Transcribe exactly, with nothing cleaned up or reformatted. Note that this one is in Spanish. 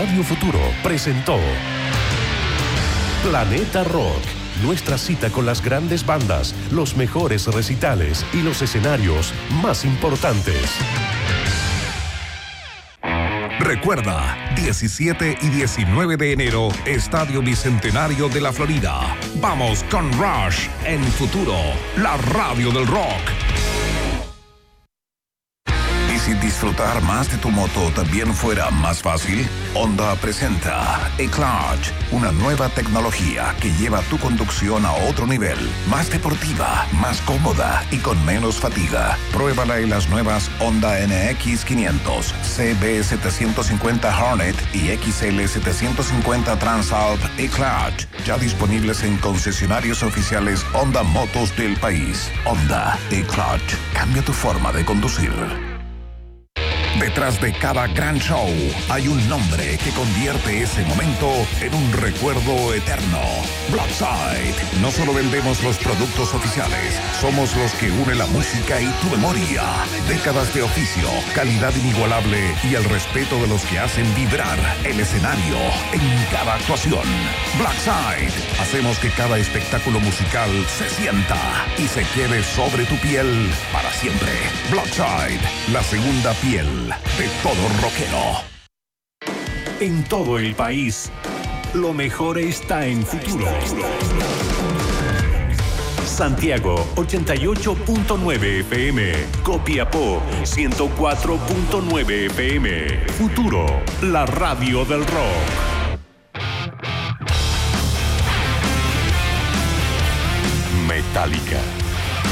Radio Futuro presentó Planeta Rock. Nuestra cita con las grandes bandas, los mejores recitales y los escenarios más importantes. Recuerda, diecisiete y diecinueve de enero, Estadio Bicentenario de la Florida. Vamos con Rush en Futuro, la radio del rock. ¿Y si disfrutar más de tu moto también fuera más fácil? Honda presenta E-Clutch, una nueva tecnología que lleva tu conducción a otro nivel, más deportiva, más cómoda y con menos fatiga. Pruébala en las nuevas Honda N X quinientos, C B setecientos cincuenta Hornet y X L setecientos cincuenta Transalp E-Clutch, ya disponibles en concesionarios oficiales Honda Motos del país. Honda E-Clutch, cambia tu forma de conducir. Detrás de cada gran show hay un nombre que convierte ese momento en un recuerdo eterno. Blackside. No solo vendemos los productos oficiales, somos los que unen la música y tu memoria. Décadas de oficio, calidad inigualable y el respeto de los que hacen vibrar el escenario en cada actuación. Blackside. Hacemos que cada espectáculo musical se sienta y se quede sobre tu piel para siempre. Blackside, la segunda piel de todo rockero. En todo el país, lo mejor está en Futuro. Santiago, ochenta y ocho punto nueve F M. Copiapó, ciento cuatro punto nueve F M. Futuro, la radio del rock. Metallica.